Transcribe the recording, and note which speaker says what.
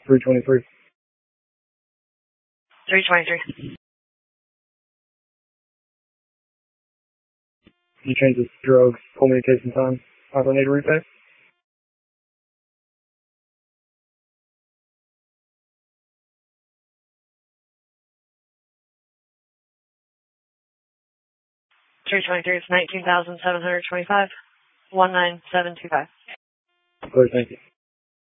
Speaker 1: 323.
Speaker 2: 323.
Speaker 1: You change the drug communication time. I don't need to repay.
Speaker 2: 323 is 19,725. 19725.
Speaker 1: Clear, thank you.